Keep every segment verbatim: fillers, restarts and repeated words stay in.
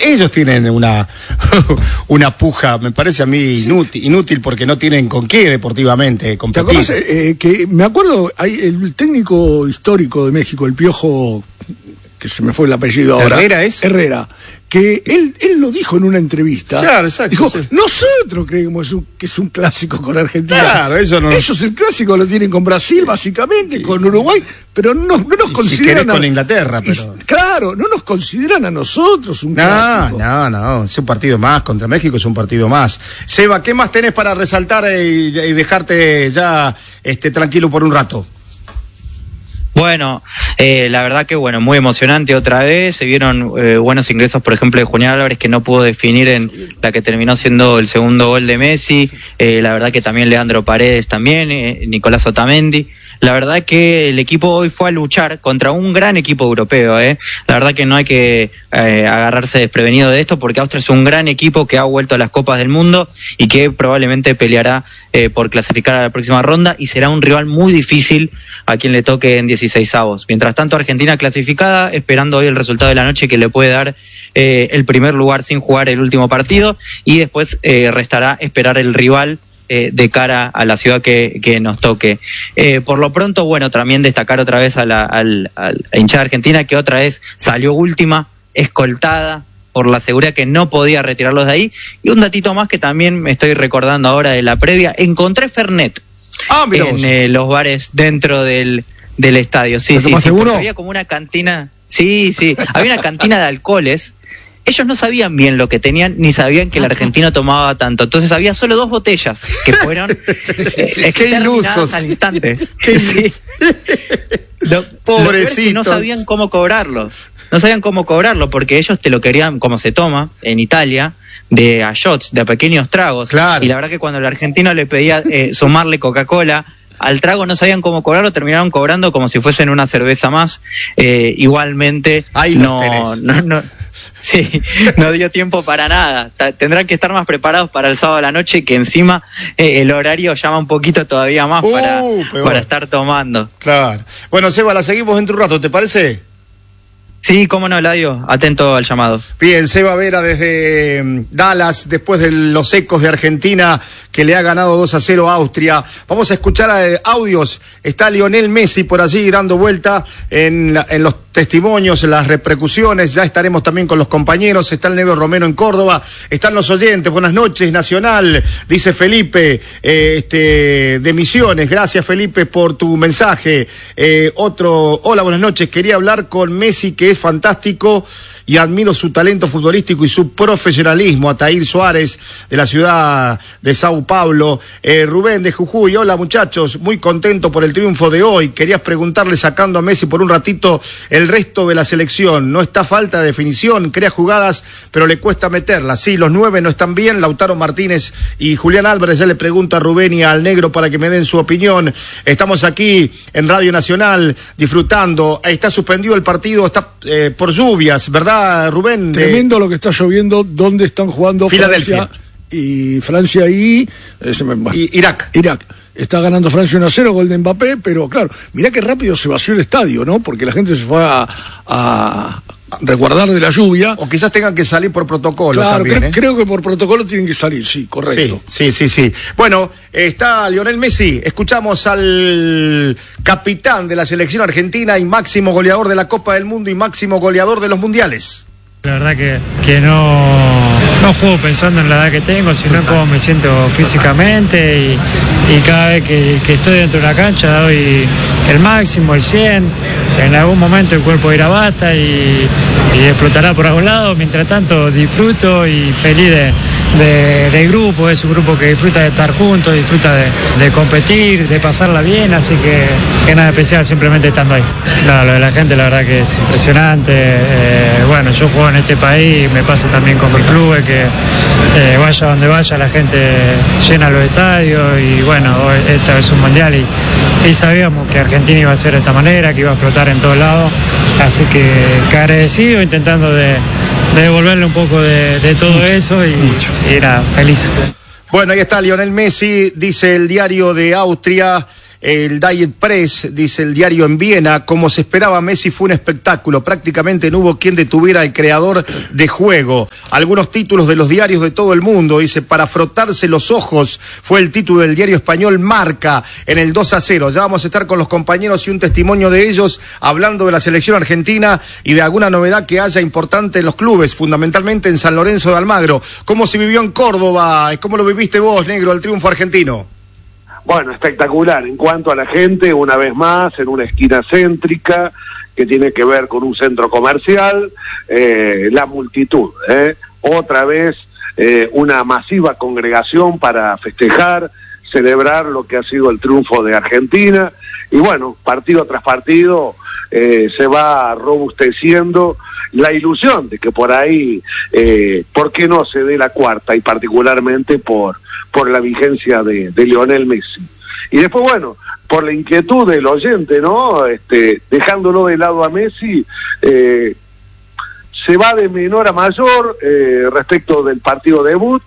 ellos tienen una, una puja, me parece a mí sí. inútil, inútil porque no tienen con qué deportivamente competir. ¿Te acuerdas, eh, que me acuerdo, hay el técnico histórico de México, el Piojo, que se me fue el apellido ahora. ¿Herrera es? Herrera. Que él, él lo dijo en una entrevista. Claro, exacto. Dijo, sí. nosotros creemos que es un clásico con Argentina. Claro, eso no. Ellos el clásico lo tienen con Brasil, básicamente, sí. con Uruguay, pero no, no nos y consideran. Si a, con Inglaterra, pero. Y, claro, no nos consideran a nosotros un no, clásico. No, no, no. Es un partido más. Contra México es un partido más. Seba, ¿qué más tenés para resaltar y, y dejarte ya este, tranquilo por un rato? Bueno, eh, la verdad que bueno, muy emocionante otra vez, se vieron eh, buenos ingresos, por ejemplo, de Julián Álvarez, que no pudo definir en la que terminó siendo el segundo gol de Messi, eh, la verdad que también Leandro Paredes también, eh, Nicolás Otamendi. La verdad que el equipo hoy fue a luchar contra un gran equipo europeo, ¿eh? La verdad que no hay que eh, agarrarse desprevenido de esto, porque Austria es un gran equipo que ha vuelto a las Copas del Mundo y que probablemente peleará eh, por clasificar a la próxima ronda y será un rival muy difícil a quien le toque en dieciseisavos. Mientras tanto, Argentina clasificada, esperando hoy el resultado de la noche que le puede dar eh, el primer lugar sin jugar el último partido, y después eh, restará esperar el rival de cara a la ciudad que, que nos toque. Eh, por lo pronto, bueno, también destacar otra vez a la, a la, a la hinchada argentina, que otra vez salió última, escoltada por la seguridad, que no podía retirarlos de ahí. Y un datito más que también me estoy recordando ahora de la previa, encontré Fernet ah, en eh, los bares dentro del, del estadio. Sí, sí, sí, seguro? Había como una cantina, sí, sí, había una cantina de alcoholes. Ellos no sabían bien lo que tenían, ni sabían que el argentino tomaba tanto. Entonces había solo dos botellas que fueron eh, qué ilusos al instante. Qué sí. Lo, Pobrecitos. Lo no sabían cómo cobrarlo. No sabían cómo cobrarlo porque ellos te lo querían como se toma en Italia, de a shots, de a pequeños tragos. Claro. Y la verdad que cuando el argentino le pedía eh, sumarle Coca-Cola al trago, no sabían cómo cobrarlo, terminaron cobrando como si fuesen una cerveza más. Eh, igualmente Ahí no, no, no Sí, no dio tiempo para nada. Tendrán que estar más preparados para el sábado a la noche, que encima eh, el horario llama un poquito todavía más uh, para, para estar tomando. Claro. Bueno, Seba, la seguimos dentro de un rato, ¿te parece? Sí, cómo no, Eladio, atento al llamado. Bien, Seba Vera desde um, Dallas, después de los ecos de Argentina, que le ha ganado dos a cero a Austria. Vamos a escuchar eh, audios. Está Lionel Messi por allí dando vuelta en, la, en los testimonios, en las repercusiones. Ya estaremos también con los compañeros. Está el Negro Romero en Córdoba. Están los oyentes. Buenas noches, Nacional, dice Felipe, eh, este, de Misiones. Gracias, Felipe, por tu mensaje. Eh, otro, hola, buenas noches. Quería hablar con Messi, que es fantástico y admiro su talento futbolístico y su profesionalismo. Ataír Suárez, de la ciudad de Sao Paulo. Eh, Rubén de Jujuy, hola muchachos, muy contento por el triunfo de hoy. Querías preguntarle, sacando a Messi por un ratito, el resto de la selección. No está falta de definición, crea jugadas, pero le cuesta meterlas. Sí, los nueve no están bien, Lautaro Martínez y Julián Álvarez. Ya le pregunto a Rubén y al Negro para que me den su opinión. Estamos aquí en Radio Nacional disfrutando. Está suspendido el partido, está eh, por lluvias, ¿verdad, Rubén? Tremendo lo que está lloviendo. ¿Dónde están jugando Filadelfia Francia y Francia y, eh, se me, bueno, y Irak? Irak. Está ganando Francia uno a cero, gol de Mbappé, pero claro, mirá qué rápido se vació el estadio, ¿no? Porque la gente se fue a, a resguardar de la lluvia. O quizás tengan que salir por protocolo. Claro, también, creo, ¿eh? creo que por protocolo tienen que salir, sí, correcto. Sí, sí, sí, sí. Bueno, está Lionel Messi. Escuchamos al capitán de la selección argentina y máximo goleador de la Copa del Mundo y máximo goleador de los mundiales. La verdad que, que no, no juego pensando en la edad que tengo, sino en cómo me siento físicamente y, y cada vez que, que estoy dentro de la cancha doy el máximo, el cien. En algún momento el cuerpo irá basta y, y explotará por algún lado. Mientras tanto disfruto y feliz de, de, del grupo. Es un grupo que disfruta de estar juntos, disfruta de, de competir, de pasarla bien, así que, que nada especial, simplemente estando ahí. No, lo de la gente la verdad que es impresionante. Eh, bueno, yo juego en este país, me pasa también con mi club, que eh, vaya donde vaya la gente llena los estadios y bueno, esta es un mundial y, y sabíamos que Argentina iba a ser de esta manera, que iba a explotar en todos lados, así que, que agradecido, intentando de, de devolverle un poco de, de todo mucho, eso y, mucho. y era feliz. Bueno, ahí está Lionel Messi, dice el diario de Austria. el Diet Press, dice el diario en Viena, como se esperaba Messi fue un espectáculo, prácticamente no hubo quien detuviera al creador de juego. Algunos títulos de los diarios de todo el mundo, dice, para frotarse los ojos, fue el título del diario español Marca en el dos a cero. Ya vamos a estar con los compañeros y un testimonio de ellos hablando de la selección argentina y de alguna novedad que haya importante en los clubes, fundamentalmente en San Lorenzo de Almagro. ¿Cómo se vivió en Córdoba? ¿Cómo lo viviste vos, negro, el triunfo argentino? Bueno, espectacular. En cuanto a la gente, una vez más, en una esquina céntrica que tiene que ver con un centro comercial, eh, la multitud, ¿eh? Otra vez eh, una masiva congregación para festejar, celebrar lo que ha sido el triunfo de Argentina. Y bueno, partido tras partido eh, se va robusteciendo la ilusión de que por ahí, eh, ¿por qué no se dé la cuarta? Y particularmente por por la vigencia de, de Lionel Messi. Y después, bueno, por la inquietud del oyente, ¿no? Este, dejándolo de lado a Messi, eh, se va de menor a mayor eh, respecto del partido debut,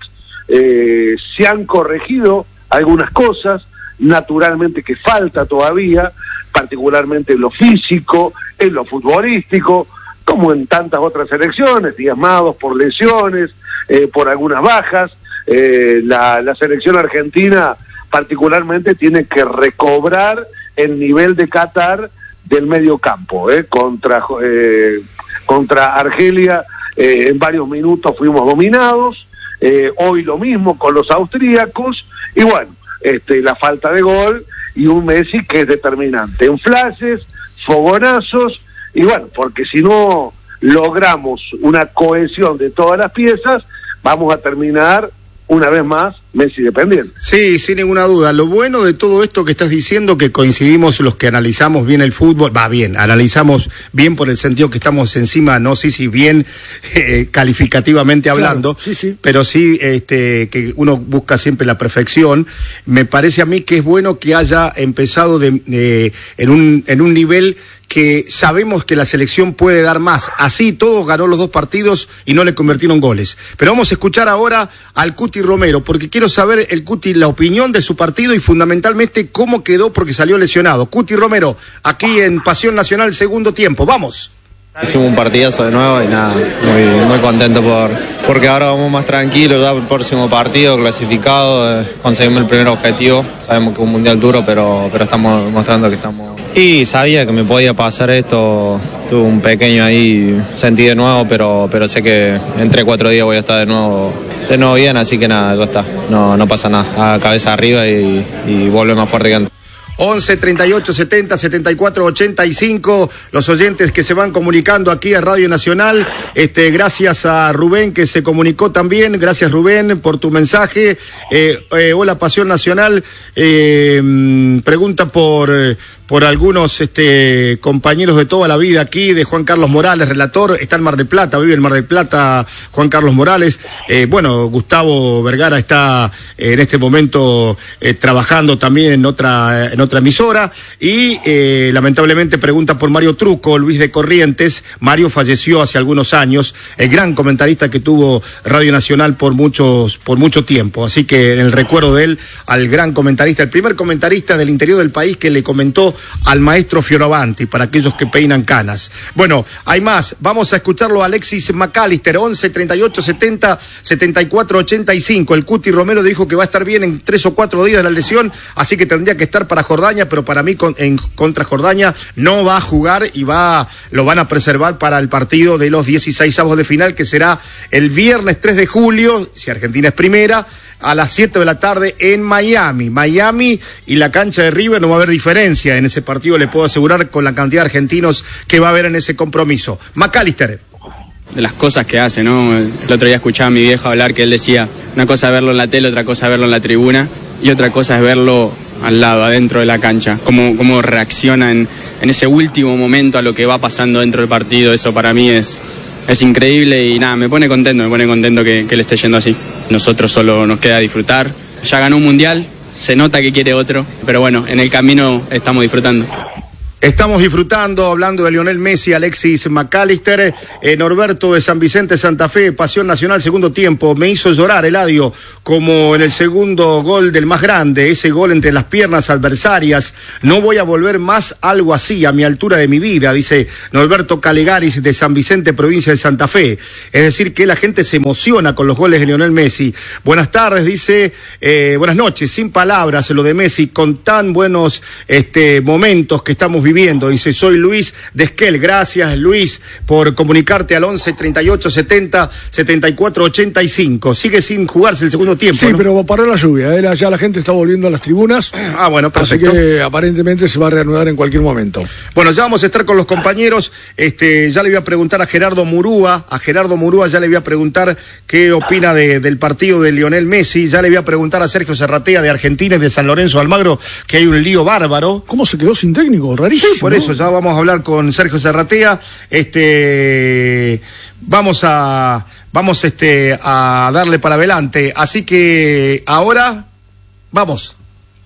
eh, se han corregido algunas cosas, naturalmente que falta todavía, particularmente en lo físico, en lo futbolístico, como en tantas otras selecciones, diezmados por lesiones, eh, por algunas bajas. Eh, la, la selección argentina particularmente tiene que recobrar el nivel de Qatar del medio campo, eh, contra, eh, contra Argelia eh, en varios minutos fuimos dominados, eh, hoy lo mismo con los austríacos, y bueno, este, la falta de gol y un Messi que es determinante en flashes, fogonazos, y bueno, porque si no logramos una cohesión de todas las piezas, vamos a terminar una vez más Messi dependiente. Sí, sin ninguna duda. Lo bueno de todo esto que estás diciendo, que coincidimos los que analizamos bien el fútbol, va bien, analizamos bien por el sentido que estamos encima, no sé si bien eh, calificativamente hablando, claro, sí, sí. pero sí este, que uno busca siempre la perfección. Me parece a mí que es bueno que haya empezado de, eh, en un en un nivel que sabemos que la selección puede dar más. Así todo ganó los dos partidos y no le convirtieron goles. Pero vamos a escuchar ahora al Cuti Romero, porque quiero saber el Cuti la opinión de su partido y fundamentalmente cómo quedó porque salió lesionado. Cuti Romero, aquí en Pasión Nacional, segundo tiempo. ¡Vamos! Hicimos un partidazo de nuevo y nada, muy, muy contento por porque ahora vamos más tranquilos, ya por el próximo partido, clasificado, eh, conseguimos el primer objetivo, sabemos que es un mundial duro, pero, pero estamos mostrando que estamos... Y sabía que me podía pasar esto, tuve un pequeño ahí, sentí de nuevo, pero, pero sé que en tres, cuatro días voy a estar de nuevo, de nuevo bien, así que nada, ya está, no, no pasa nada, a cabeza arriba y, y vuelve más fuerte que antes. once, treinta y ocho, setenta, setenta y cuatro, ochenta y cinco, los oyentes que se van comunicando aquí a Radio Nacional, este, gracias a Rubén que se comunicó también, gracias Rubén por tu mensaje, eh, eh, hola Pasión Nacional, eh, pregunta por... Eh, por algunos este, compañeros de toda la vida aquí, de Juan Carlos Morales, relator, está en Mar del Plata, vive en Mar del Plata Juan Carlos Morales, eh, bueno, Gustavo Vergara está eh, en este momento eh, trabajando también en otra, en otra emisora, y eh, lamentablemente pregunta por Mario Truco, Luis de Corrientes. Mario falleció hace algunos años, el gran comentarista que tuvo Radio Nacional por muchos, por mucho tiempo, así que en el recuerdo de él, al gran comentarista, el primer comentarista del interior del país que le comentó al maestro Fioravanti, para aquellos que peinan canas. Bueno, hay más, vamos a escucharlo a Alexis McAllister, once, treinta y ocho, setenta, setenta y cuatro, ochenta y cinco. El Cuti Romero dijo que va a estar bien en tres o cuatro días de la lesión, así que tendría que estar para Jordania, pero para mí con, en contra Jordania no va a jugar y va, lo van a preservar para el partido de los dieciseisavos de final, que será el viernes tres de julio, si Argentina es primera, a las siete de la tarde en Miami. Miami y la cancha de River, no va a haber diferencia en ese partido, le puedo asegurar, con la cantidad de argentinos que va a haber en ese compromiso. McAllister. De las cosas que hace, ¿no? El otro día escuchaba a mi viejo hablar que él decía, una cosa es verlo en la tele, otra cosa es verlo en la tribuna, y otra cosa es verlo al lado, adentro de la cancha, cómo, cómo reacciona en, en ese último momento a lo que va pasando dentro del partido. Eso para mí es... Es increíble y nada, me pone contento, me pone contento que, que le esté yendo así. Nosotros solo nos queda disfrutar. Ya ganó un mundial, se nota que quiere otro, pero bueno, en el camino estamos disfrutando. Estamos disfrutando, hablando de Lionel Messi, Alexis McAllister, eh, Norberto de San Vicente, Santa Fe, Pasión Nacional, segundo tiempo. Me hizo llorar, Eladio, como en el segundo gol del más grande, ese gol entre las piernas adversarias. No voy a volver más algo así a mi altura de mi vida, dice Norberto Calegaris de San Vicente, provincia de Santa Fe. Es decir, que la gente se emociona con los goles de Lionel Messi. Buenas tardes, dice, eh, buenas noches, sin palabras lo de Messi, con tan buenos este, momentos que estamos viviendo. Viendo, dice, soy Luis de Esquel. Gracias, Luis, por comunicarte al once treinta y ocho setenta setenta y cuatro ochenta y cinco. Sigue sin jugarse el segundo tiempo, Sí, ¿no? pero paró la lluvia, ¿eh? Ya la gente está volviendo a las tribunas. Ah, bueno, perfecto. Así que aparentemente se va a reanudar en cualquier momento. Bueno, ya vamos a estar con los compañeros. Este, ya le voy a preguntar a Gerardo Murúa, a Gerardo Murúa ya le voy a preguntar qué opina de, del partido de Lionel Messi. Ya le voy a preguntar a Sergio Serratea de Argentina y de San Lorenzo Almagro, que hay un lío bárbaro. ¿Cómo se quedó sin técnico? Rarísimo. Sí, por ¿no? eso ya vamos a hablar con Sergio Serratea. Este, vamos a, vamos este, a darle para adelante. Así que ahora, vamos.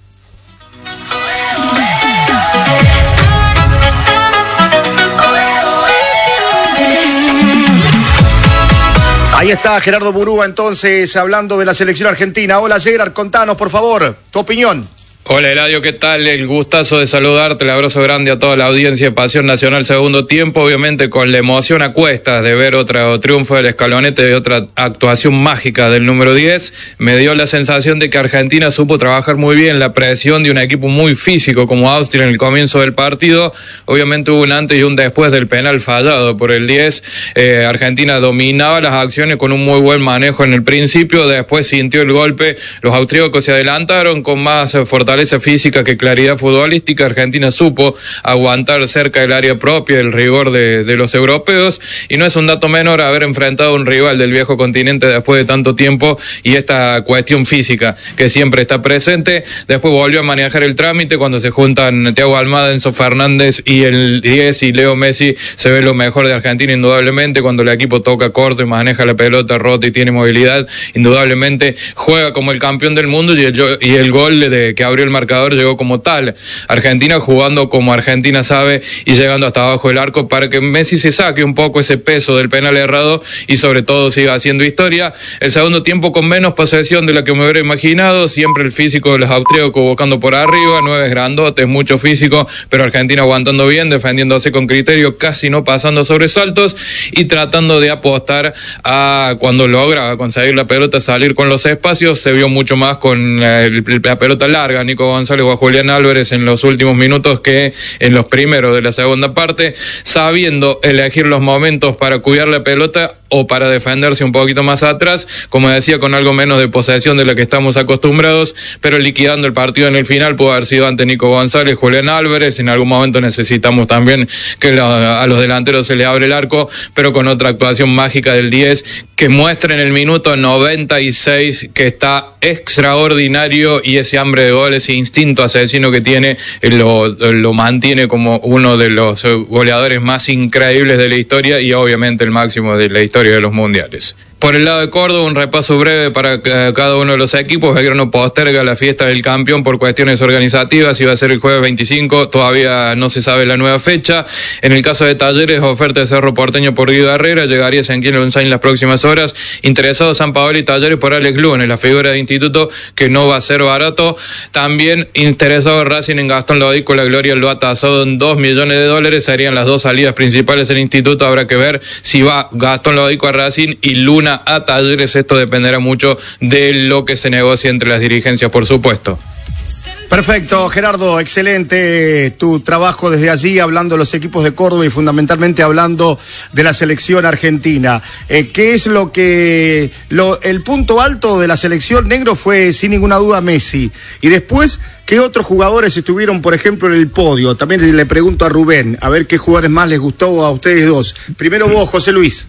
Ahí está Gerardo Murúa entonces hablando de la selección argentina. Hola Gerard, contanos por favor tu opinión. Hola Eladio, ¿qué tal? El gustazo de saludarte, el abrazo grande a toda la audiencia de Pasión Nacional segundo tiempo, obviamente con la emoción a cuestas de ver otro triunfo del Escalonete, de otra actuación mágica del número diez. Me dio la sensación de que Argentina supo trabajar muy bien la presión de un equipo muy físico como Austria en el comienzo del partido. Obviamente hubo un antes y un después del penal fallado por el diez. Eh, Argentina dominaba las acciones con un muy buen manejo en el principio, después sintió el golpe, los austríacos se adelantaron con más eh, fortaleza física que claridad futbolística. Argentina supo aguantar cerca del área propia el rigor de, de los europeos, y no es un dato menor haber enfrentado a un rival del viejo continente después de tanto tiempo y esta cuestión física que siempre está presente. Después volvió a manejar el trámite cuando se juntan Thiago Almada, Enzo Fernández y el diez y Leo Messi. Se ve lo mejor de Argentina indudablemente cuando el equipo toca corto y maneja la pelota rota y tiene movilidad. Indudablemente juega como el campeón del mundo, y el, y el gol de que abrió el marcador llegó como tal. Argentina jugando como Argentina sabe y llegando hasta abajo del arco para que Messi se saque un poco ese peso del penal errado y sobre todo siga haciendo historia. El segundo tiempo con menos posesión de la que me hubiera imaginado, siempre el físico de los austríacos buscando por arriba, nueve grandotes, mucho físico, pero Argentina aguantando bien, defendiéndose con criterio, casi no pasando sobresaltos y tratando de apostar a cuando logra conseguir la pelota, salir con los espacios. Se vio mucho más con el, la pelota larga, Nico González o a Julián Álvarez en los últimos minutos que en los primeros de la segunda parte, sabiendo elegir los momentos para cuidar la pelota o para defenderse un poquito más atrás, como decía, con algo menos de posesión de la que estamos acostumbrados, pero liquidando el partido en el final. Pudo haber sido ante Nico González, Julián Álvarez. En algún momento necesitamos también que la, a los delanteros se le abre el arco, pero con otra actuación mágica del diez que muestra en el minuto noventa y seis que está extraordinario, y ese hambre de gol, ese instinto asesino que tiene, lo, lo mantiene como uno de los goleadores más increíbles de la historia y obviamente el máximo de la historia de los mundiales. Por el lado de Córdoba, un repaso breve para cada uno de los equipos. Belgrano posterga la fiesta del campeón por cuestiones organizativas. Iba a ser el jueves veinticinco, todavía no se sabe la nueva fecha. En el caso de Talleres, oferta de Cerro Porteño por Guido Herrera, llegaría Ezequiel González en las próximas horas. Interesado San Paolo y Talleres por Alex Lunes, la figura de instituto que no va a ser barato. También interesado Racing en Gastón Lodico, la Gloria lo ha tasado en dos millones de dólares. Serían las dos salidas principales del instituto. Habrá que ver si va Gastón Lodico a Racing y Luna a Talleres. Esto dependerá mucho de lo que se negocie entre las dirigencias, por supuesto. Perfecto, Gerardo, excelente tu trabajo desde allí, hablando de los equipos de Córdoba y fundamentalmente hablando de la selección argentina. Eh, ¿Qué es lo que... Lo, el punto alto de la selección negro fue sin ninguna duda Messi, y después, ¿qué otros jugadores estuvieron, por ejemplo, en el podio? También le pregunto a Rubén, a ver qué jugadores más les gustó a ustedes dos. Primero vos, José Luis.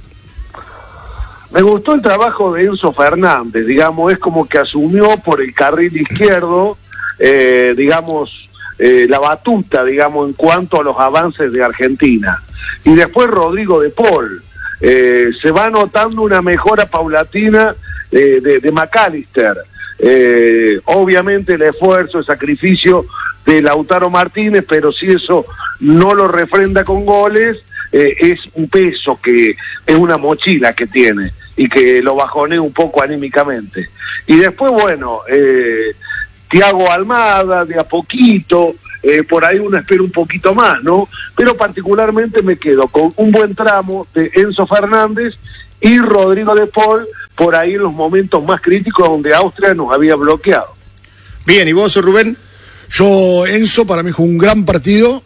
Me gustó el trabajo de Enzo Fernández, digamos, es como que asumió por el carril izquierdo, eh, digamos, eh, la batuta, digamos, en cuanto a los avances de Argentina. Y después Rodrigo de Paul, eh, se va notando una mejora paulatina eh, de, de McAllister. Eh, obviamente el esfuerzo, el sacrificio de Lautaro Martínez, pero si eso no lo refrenda con goles, eh, es un peso que es una mochila que tiene y que lo bajonea un poco anímicamente. Y después, bueno, eh, Thiago Almada, de a poquito, eh, por ahí uno espera un poquito más, ¿no? Pero particularmente me quedo con un buen tramo de Enzo Fernández y Rodrigo de Paul, por ahí en los momentos más críticos donde Austria nos había bloqueado. Bien, ¿y vos, Rubén? Yo, Enzo, para mí jugó un gran partido,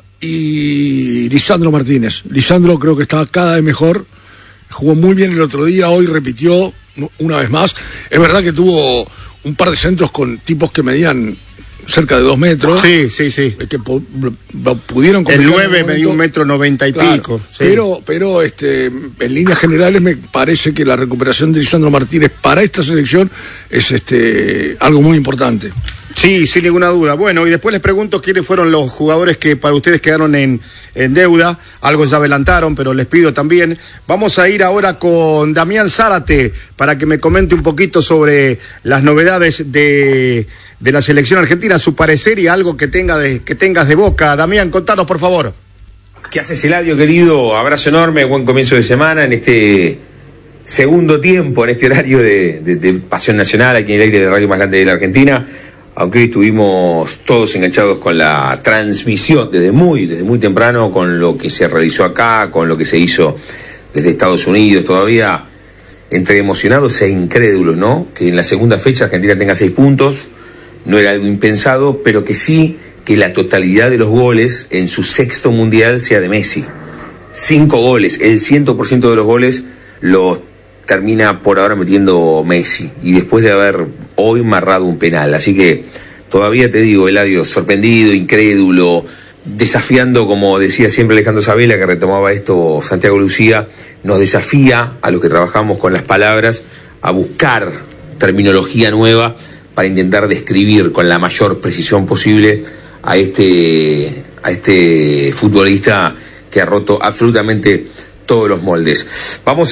y Lisandro Martínez. Lisandro creo que está cada vez mejor, jugó muy bien el otro día, hoy repitió una vez más. Es verdad que tuvo un par de centros con tipos que medían cerca de dos metros. Sí, sí, sí. Que pu pudieron el nueve me dio un metro noventa y claro, pico. Sí. Pero, pero este, en líneas generales me parece que la recuperación de Lisandro Martínez para esta selección es este algo muy importante. Sí, sin ninguna duda. Bueno, y después les pregunto quiénes fueron los jugadores que para ustedes quedaron en, en deuda. Algo ya adelantaron, pero les pido también. Vamos a ir ahora con Damián Zárate para que me comente un poquito sobre las novedades de, de la selección argentina, su parecer y algo que, tenga de, que tengas de boca. Damián, contanos, por favor. ¿Qué haces, Eladio, querido? Abrazo enorme, buen comienzo de semana en este segundo tiempo, en este horario de, de, de Pasión Nacional, aquí en el aire de Radio Más Grande de la Argentina. Aunque hoy estuvimos todos enganchados con la transmisión desde muy, desde muy temprano, con lo que se realizó acá, con lo que se hizo desde Estados Unidos, todavía entre emocionados e incrédulos, ¿no? Que en la segunda fecha Argentina tenga seis puntos, no era algo impensado, pero que sí que la totalidad de los goles en su sexto mundial sea de Messi. Cinco goles, el cien por ciento de los goles los termina por ahora metiendo Messi, y después de haber hoy marrado un penal. Así que todavía te digo, Eladio, sorprendido, incrédulo, desafiando, como decía siempre Alejandro Sabela, que retomaba esto Santiago Lucía, nos desafía a los que trabajamos con las palabras a buscar terminología nueva para intentar describir con la mayor precisión posible a este, a este futbolista que ha roto absolutamente todos los moldes. Vamos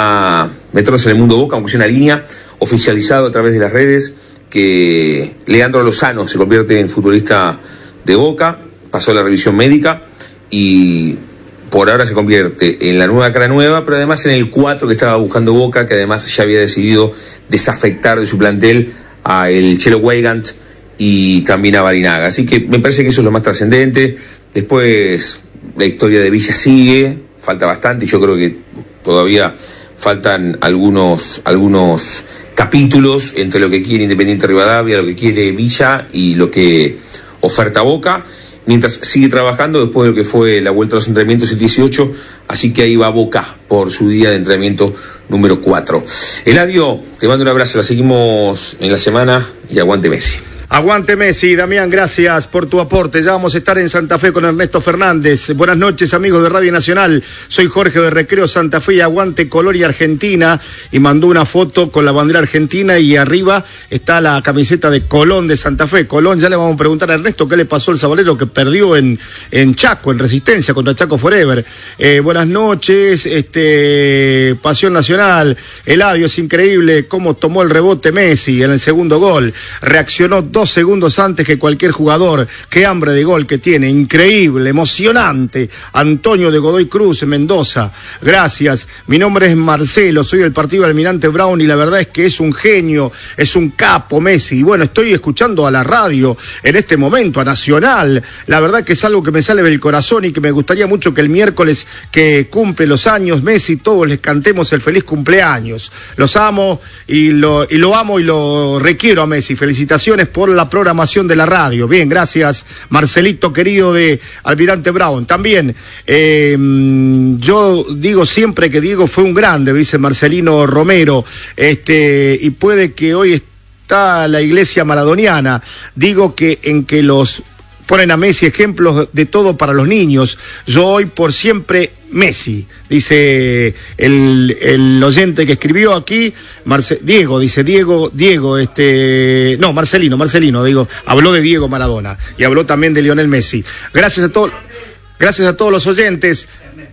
a meternos en el mundo Boca, aunque sea una línea oficializado a través de las redes que Leandro Lozano se convierte en futbolista de Boca, pasó la revisión médica y por ahora se convierte en la nueva cara nueva, pero además en el cuatro que estaba buscando Boca, que además ya había decidido desafectar de su plantel a el Chelo Weigand y también a Barinaga. Así que me parece que eso es lo más trascendente. Después la historia de Villa sigue, falta bastante, y yo creo que todavía faltan algunos algunos capítulos entre lo que quiere Independiente Rivadavia, lo que quiere Villa y lo que oferta Boca, mientras sigue trabajando después de lo que fue la vuelta a los entrenamientos el dieciocho, así que ahí va Boca por su día de entrenamiento número cuatro. Eladio, te mando un abrazo, la seguimos en la semana y aguante Messi. Aguante Messi, Damián, gracias por tu aporte. Ya vamos a estar en Santa Fe con Ernesto Fernández. Buenas noches, amigos de Radio Nacional. Soy Jorge de Recreo Santa Fe y aguante Color y Argentina. Y mandó una foto con la bandera argentina y arriba está la camiseta de Colón de Santa Fe. Colón, ya le vamos a preguntar a Ernesto qué le pasó al sabalero que perdió en, en Chaco, en Resistencia contra Chaco Forever. Eh, buenas noches, este Pasión Nacional. Eladio, es increíble cómo tomó el rebote Messi en el segundo gol. Reaccionó dos segundos antes que cualquier jugador. Qué hambre de gol que tiene, increíble, emocionante. Antonio de Godoy Cruz, Mendoza. Gracias. Mi nombre es Marcelo, soy del partido Almirante Brown y la verdad es que es un genio, es un capo Messi. Y bueno, estoy escuchando a la radio en este momento, a Nacional. La verdad que es algo que me sale del corazón y que me gustaría mucho que el miércoles que cumple los años Messi, todos les cantemos el feliz cumpleaños. Los amo y lo, y lo amo y lo requiero a Messi. Felicitaciones por la programación de la radio. Bien, gracias, Marcelito querido de Almirante Brown. También, eh, yo digo siempre que Diego fue un grande, dice Marcelino Romero, este, y puede que hoy está la iglesia maradoniana. Digo que en que los ponen a Messi ejemplos de todo para los niños. Yo hoy por siempre Messi, dice el, el oyente que escribió aquí, Marce, Diego, dice Diego, Diego, este, no, Marcelino, Marcelino, digo, habló de Diego Maradona y habló también de Lionel Messi. Gracias a todos, gracias a todos los oyentes.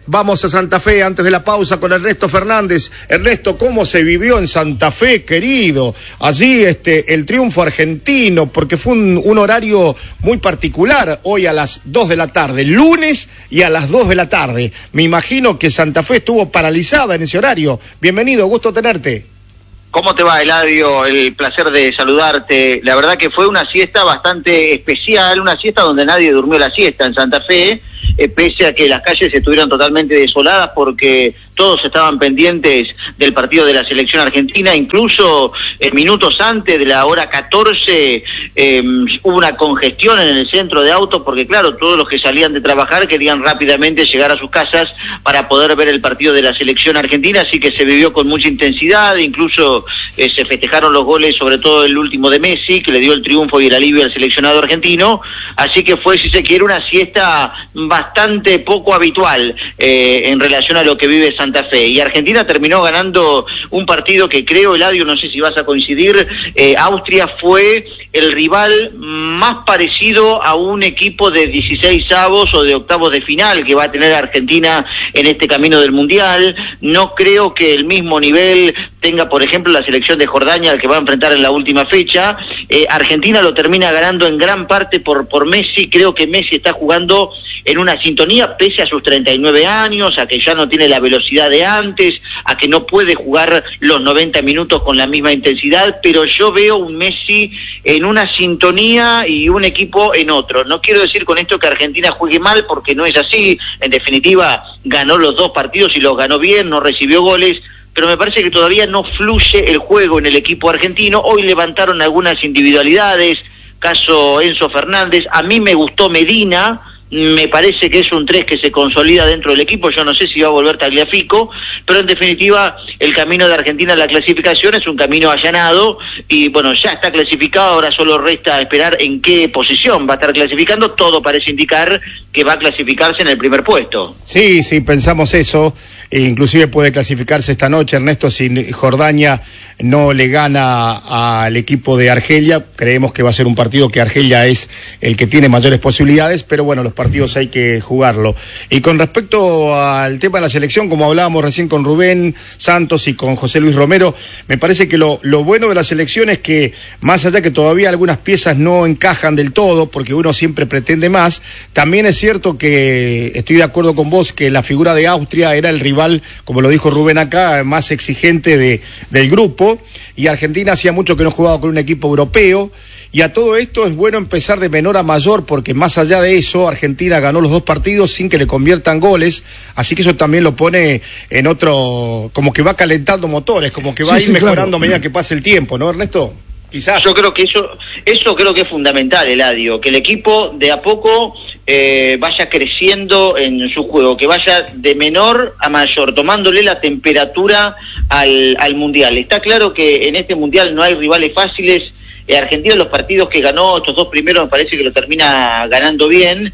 Vamos a Santa Fe antes de la pausa con Ernesto Fernández. Ernesto, ¿cómo se vivió en Santa Fe, querido? Allí este, el triunfo argentino, porque fue un, un horario muy particular, hoy a las dos de la tarde, lunes y a las dos de la tarde. Me imagino que Santa Fe estuvo paralizada en ese horario. Bienvenido, gusto tenerte. ¿Cómo te va, Eladio? El placer de saludarte. La verdad que fue una siesta bastante especial, una siesta donde nadie durmió la siesta en Santa Fe, eh, pese a que las calles estuvieron totalmente desoladas porque todos estaban pendientes del partido de la selección argentina, incluso eh, minutos antes de la hora catorce eh, hubo una congestión en el centro de autos porque claro, todos los que salían de trabajar querían rápidamente llegar a sus casas para poder ver el partido de la selección argentina, así que se vivió con mucha intensidad, incluso eh, se festejaron los goles, sobre todo el último de Messi, que le dio el triunfo y el alivio al seleccionado argentino, así que fue, si se quiere, una siesta bastante poco habitual eh, en relación a lo que vive Santa Fe, y Argentina terminó ganando un partido que creo, Eladio, no sé si vas a coincidir, eh, Austria fue el rival más parecido a un equipo de dieciséis avos o de octavos de final que va a tener Argentina en este camino del Mundial. No creo que el mismo nivel tenga, por ejemplo, la selección de Jordania, al que va a enfrentar en la última fecha. Eh, Argentina lo termina ganando en gran parte por, por Messi. Creo que Messi está jugando en una sintonía, pese a sus treinta y nueve años, a que ya no tiene la velocidad de antes, a que no puede jugar los noventa minutos con la misma intensidad, pero yo veo un Messi en una sintonía y un equipo en otro. No quiero decir con esto que Argentina juegue mal, porque no es así. En definitiva, ganó los dos partidos y los ganó bien, no recibió goles, pero me parece que todavía no fluye el juego en el equipo argentino. Hoy levantaron algunas individualidades, caso Enzo Fernández. A mí me gustó Medina, me parece que es un tres que se consolida dentro del equipo. Yo no sé si va a volver Tagliafico, pero en definitiva el camino de Argentina a la clasificación es un camino allanado y bueno, ya está clasificado, ahora solo resta esperar en qué posición va a estar clasificando. Todo parece indicar que va a clasificarse en el primer puesto. Sí, sí, pensamos eso, e inclusive puede clasificarse esta noche, Ernesto, si Jordania no le gana al equipo de Argelia. Creemos que va a ser un partido que Argelia es el que tiene mayores posibilidades, pero bueno, los partidos hay que jugarlo. Y con respecto al tema de la selección, como hablábamos recién con Rubén Santos y con José Luis Romero, me parece que lo, lo bueno de la selección es que, más allá que todavía algunas piezas no encajan del todo, porque uno siempre pretende más, también es cierto que estoy de acuerdo con vos que la figura de Austria era el rival, como lo dijo Rubén acá, más exigente de, del grupo, y Argentina hacía mucho que no jugaba con un equipo europeo, y a todo esto es bueno empezar de menor a mayor, porque más allá de eso, Argentina ganó los dos partidos sin que le conviertan goles, así que eso también lo pone en otro, como que va calentando motores, como que va sí, a ir sí, mejorando claro. a medida que pase el tiempo, ¿no, Ernesto? Quizás. Yo creo que eso, eso creo que es fundamental, Eladio, que el equipo de a poco eh, vaya creciendo en su juego, que vaya de menor a mayor, tomándole la temperatura al, al Mundial. Está claro que en este Mundial no hay rivales fáciles. Eh, Argentina, los partidos que ganó, estos dos primeros, me parece que lo termina ganando bien,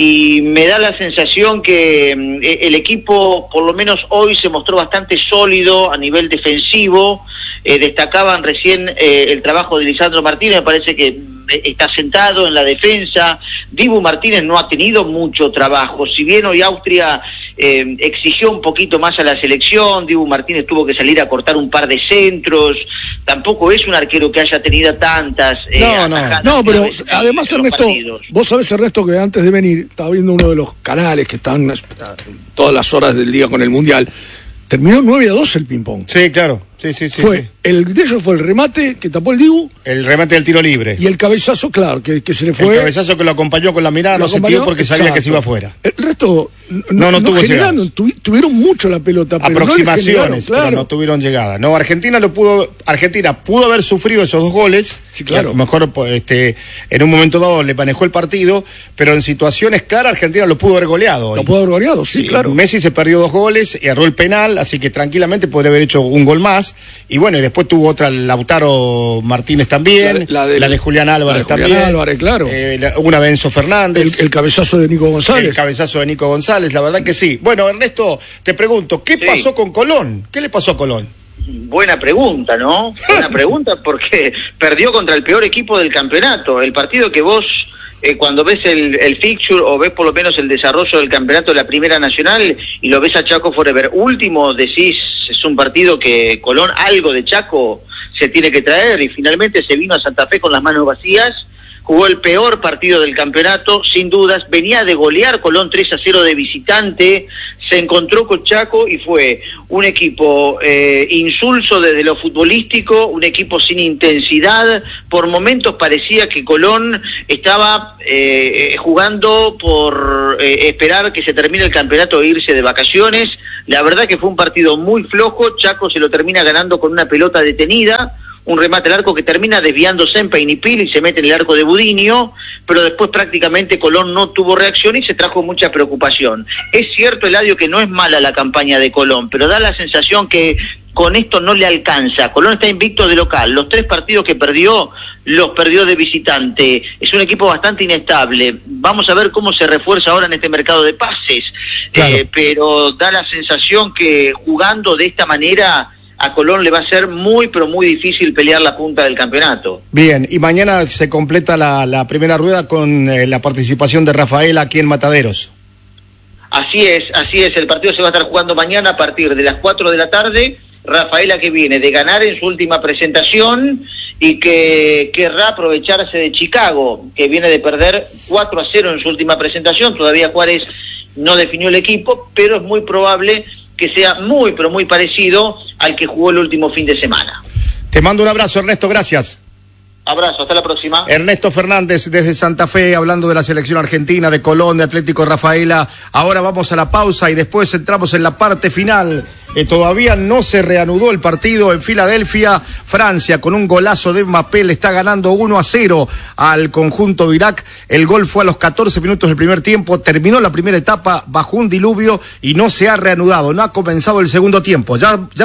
y me da la sensación que eh, el equipo, por lo menos hoy, se mostró bastante sólido a nivel defensivo. Eh, destacaban recién eh, el trabajo de Lisandro Martínez, me parece que está sentado en la defensa. Dibu Martínez no ha tenido mucho trabajo, si bien hoy Austria eh, exigió un poquito más a la selección, Dibu Martínez tuvo que salir a cortar un par de centros, tampoco es un arquero que haya tenido tantas eh, no, no, no, pero además, Ernesto, vos sabés, Ernesto, que antes de venir estaba viendo uno de los canales que están todas las horas del día con el Mundial, terminó nueve a dos el ping-pong. Sí, claro. Sí, sí, sí. Fue, sí. El de ellos fue el remate que tapó el Dibu. El remate del tiro libre. Y el cabezazo, claro, que, que se le fue. El cabezazo que lo acompañó con la mirada, no se tiró porque exacto. sabía que se iba afuera. El resto no, no, no, no tuvo llegada. Tu, tuvieron mucho la pelota, pero aproximaciones, no claro. pero no tuvieron llegada. No, Argentina lo pudo, Argentina pudo haber sufrido esos dos goles. Sí, claro. A lo mejor este, en un momento dado le manejó el partido, pero en situaciones claras Argentina lo pudo haber goleado. Lo pudo haber goleado, sí, sí, claro. Messi se perdió dos goles y erró el penal, así que tranquilamente podría haber hecho un gol más. Y bueno, y después tuvo otra Lautaro Martínez también, la de, la de, la de Julián Álvarez de Julián también. Álvarez, claro. Eh, la, una de Enzo Fernández. El, el cabezazo de Nico González. El cabezazo de Nico González, la verdad que sí. Bueno, Ernesto, te pregunto, ¿qué sí. pasó con Colón? ¿Qué le pasó a Colón? Buena pregunta, ¿no? Buena pregunta, porque perdió contra el peor equipo del campeonato. El partido que vos eh, cuando ves el, el fixture o ves por lo menos el desarrollo del campeonato de la Primera Nacional y lo ves a Chaco Forever último, decís, es un partido que Colón algo de Chaco se tiene que traer, y finalmente se vino a Santa Fe con las manos vacías. Jugó el peor partido del campeonato, sin dudas, venía de golear Colón tres a cero de visitante, se encontró con Chaco y fue un equipo eh, insulso desde lo futbolístico, un equipo sin intensidad, por momentos parecía que Colón estaba eh, jugando por eh, esperar que se termine el campeonato e irse de vacaciones. La verdad que fue un partido muy flojo, Chaco se lo termina ganando con una pelota detenida, un remate al arco que termina desviándose en Peinipil y se mete en el arco de Budinio, pero después prácticamente Colón no tuvo reacción y se trajo mucha preocupación. Es cierto, Eladio, que no es mala la campaña de Colón, pero da la sensación que con esto no le alcanza. Colón está invicto de local, los tres partidos que perdió, los perdió de visitante. Es un equipo bastante inestable. Vamos a ver cómo se refuerza ahora en este mercado de pases, claro. eh, pero da la sensación que jugando de esta manera a Colón le va a ser muy, pero muy difícil pelear la punta del campeonato. Bien, y mañana se completa la, la primera rueda con eh, la participación de Rafael aquí en Mataderos. Así es, así es, el partido se va a estar jugando mañana a partir de las cuatro de la tarde. Rafaela, que viene de ganar en su última presentación y que querrá aprovecharse de Chicago, que viene de perder cuatro a cero en su última presentación. Todavía Juárez no definió el equipo, pero es muy probable que sea muy, pero muy parecido al que jugó el último fin de semana. Te mando un abrazo, Ernesto, gracias. Abrazo, hasta la próxima. Ernesto Fernández desde Santa Fe, hablando de la selección argentina, de Colón, de Atlético Rafaela. Ahora vamos a la pausa y después entramos en la parte final. Eh, todavía no se reanudó el partido en Filadelfia. Francia, con un golazo de Mbappé, le está ganando uno a cero al conjunto de Irak. El gol fue a los catorce minutos del primer tiempo. Terminó la primera etapa bajo un diluvio y no se ha reanudado. No ha comenzado el segundo tiempo. Ya, ya